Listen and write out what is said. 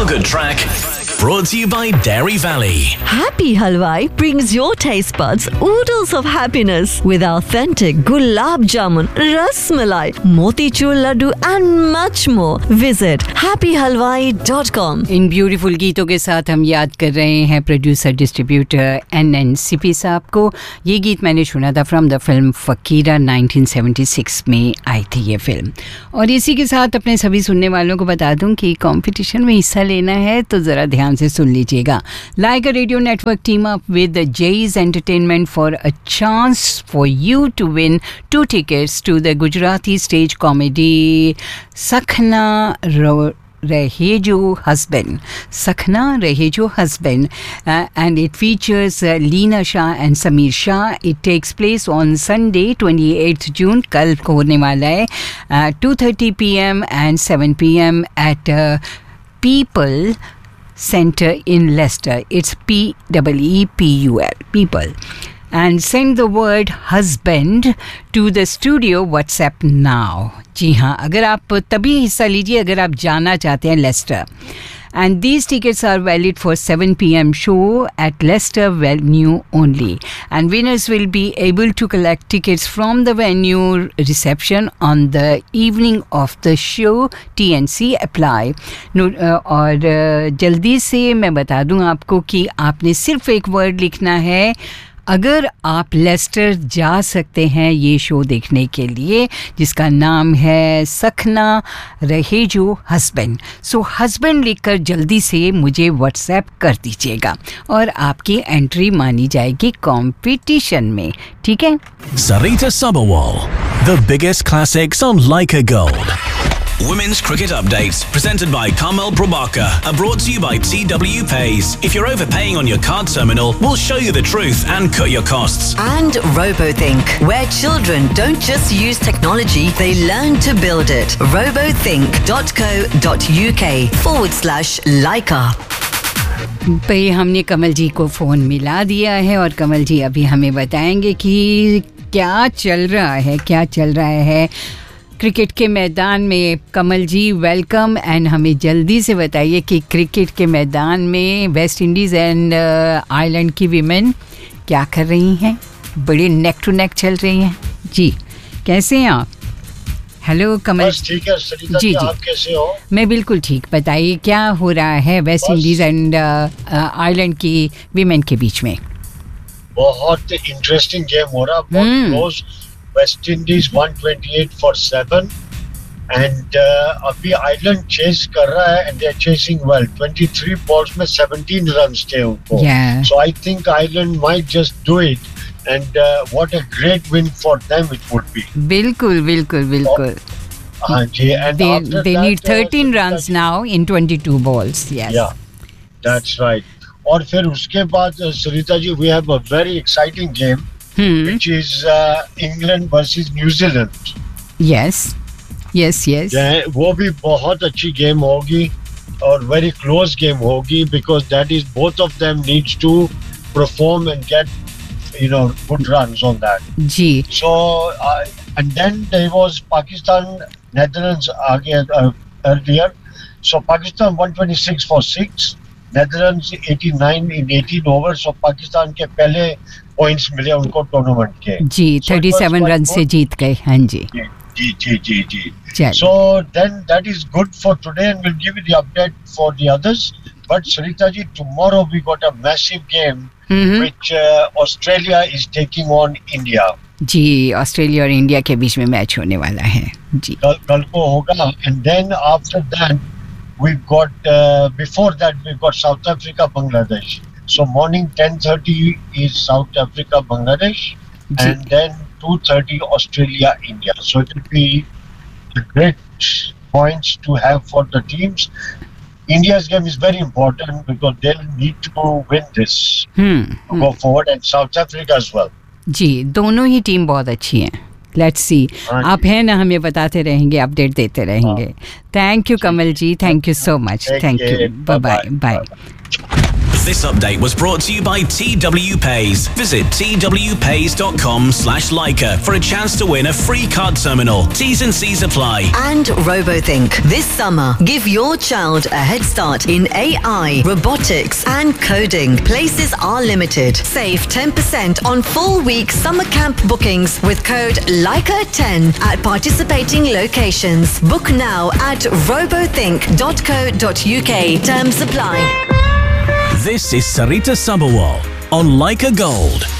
Feel Good track brought to you by Dairy Valley. Happy Halwai brings your taste buds oodles of happiness with authentic gulab jamun, ras malai, motichur laddu and much more. Visit happyhalwai.com. In beautiful गीतों के साथ हम याद कर रहे हैं producer distributor NNCP साहब को. ये गीत मैंने सुना था फ्रॉम द फिल्म फकीरा. 1976 में आई थी ये फिल्म. और इसी के साथ अपने सभी सुनने वालों को बता दूं कि कंपटीशन में हिस्सा लेना है तो ज़रा ध्यान से सुन लीजिएगा. Like a radio network team up with Jay's Entertainment for a chance for you to win 2 tickets to the Gujarati stage comedy Sakhna Rahejo Husband. Sakhna Rahejo Husband, and it features Leena Shah and Sameer Shah. It takes place on Sunday 28th June. कल को होने वाला है 2:30 p.m. and 7 p.m. at People Center in Leicester. It's PEEPUL, People. And send the word husband to the studio WhatsApp now. जी हाँ, अगर आप तभी हिस्सा लीजिए अगर आप जाना चाहते हैं Lester. And these tickets are valid for 7 p.m. show at Leicester venue only. And winners will be able to collect tickets from the venue reception on the evening of the show. TNC apply. और जल्दी से मैं बता दूं आपको कि आपने सिर्फ एक वर्ड लिखना है. अगर आप लेस्टर जा सकते हैं ये शो देखने के लिए जिसका नाम है सखना रहेजो हस्बैंड. सो हस्बैंड लिखकर जल्दी से मुझे व्हाट्सएप कर दीजिएगा और आपकी एंट्री मानी जाएगी कंपटीशन में. ठीक है. Sarita Sabharwal, the biggest classics on Leica Gold. Women's Cricket Updates, presented by Carmel Prabhakar, are brought to you by TW Pays. If you're overpaying on your card terminal, we'll show you the truth and cut your costs. And RoboThink, where children don't just use technology, they learn to build it. robothink.co.uk/Leica. भाई हमने कमल जी को phone मिला दिया है और कमल जी अभी हमें बताएंगे कि क्या चल रहा है क्रिकेट के मैदान में. कमल जी वेलकम. एंड हमें जल्दी से बताइए कि क्रिकेट के मैदान में वेस्ट इंडीज़ एंड आयरलैंड की वीमेन क्या कर रही हैं. बड़े नेक टू नेक चल रही हैं. जी कैसे हैं आप. हेलो कमल. ठीक है सरिता जी, आप कैसे हो. मैं बिल्कुल ठीक. बताइए क्या हो रहा है वेस्ट इंडीज़ एंड आयरलैंड की वीमेन के बीच में. बहुत इंटरेस्टिंग गेम हो रहा. बहुत close. West Indies 128 for 7 and अभी आयरलैंड चेस कर रहा है and they are chasing well. 23 balls में 17 रन्स थे उनको. सो I think Ireland might just do it and what a great win for them it would be. बिल्कुल. हाँ जी. And they need 13 runs now in 22 balls. Yes. Yeah, that's right. और फिर उसके बाद Sarita ji we have a very exciting game. Which is England versus New Zealand. Yes. वो भी बहुत अच्छी गेम होगी और very close game होगी because that is both of them needs to perform and get good runs on that. Ji. So and then there was Pakistan Netherlands earlier. So Pakistan 126 for 6. Netherlands 89 in 18 overs. So Pakistan के पहले points मिले उनको tournament के. जी 37 run से जीत गए. हाँ जी. So then that is good for today and we'll give you the update for the others. But Sarita ji, tomorrow we got a massive game which Australia is taking on India. Ji Australia और India के बीच में match होने वाला है. जी कल को होगा. And then after that we've got before that we've got South Africa Bangladesh. So morning 10:30 is South Africa Bangladesh and then 2:30 Australia India. So it will be great points to have for the teams. India's game is very important because they'll need to win this to go forward and South Africa as well. जी दोनों ही team बहुत अच्छी हैं. Let's see. आप हैं ना, हमें बताते रहेंगे, अपडेट देते रहेंगे. Thank you Kamal ji. Thank you so much. Thank you. Bye bye. This update was brought to you by TW Pays. Visit twpays.com/Leica for a chance to win a free card terminal. T's and C's apply. And RoboThink. This summer, give your child a head start in AI, robotics and coding. Places are limited. Save 10% on full week summer camp bookings with code Leica10 at participating locations. Book now at robothink.co.uk. Terms apply. This is Sarita Sabharwal on Leica Gold.